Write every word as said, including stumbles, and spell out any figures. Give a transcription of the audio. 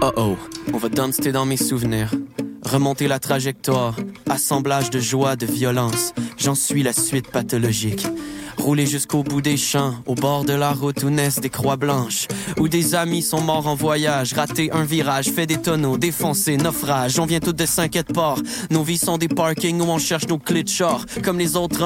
Oh oh, on va danser dans mes souvenirs. Remonter la trajectoire, assemblage de joie, de violence. J'en suis la suite pathologique. Rouler jusqu'au bout des champs, au bord de la route où naissent des croix blanches, où des amis sont morts en voyage, rater un virage, fait des tonneaux, défoncer, naufrage. On vient tous de Saint-Quay-de-Port, nos vies sont des parkings où on cherche nos clés de char, comme les autres